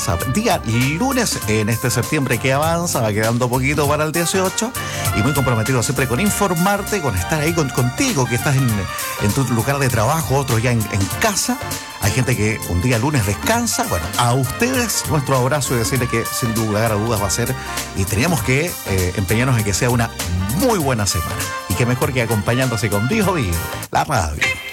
WhatsApp. Día lunes en este septiembre que avanza, va quedando poquito para el 18 y muy comprometido siempre con informarte, con estar ahí contigo, que estás en tu lugar de trabajo, otros ya en casa. Hay gente que un día lunes descansa. Bueno, a ustedes nuestro abrazo y decirles que sin lugar a dudas va a ser, y teníamos que empeñarnos en que sea una muy buena semana. Y qué mejor que acompañándose con Vivo Vivo, la radio.